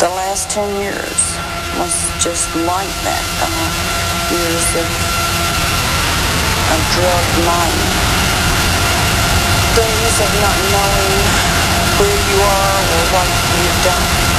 The last 10 years was just like that. Years of drug night. Days of not knowing who you are or what you've done.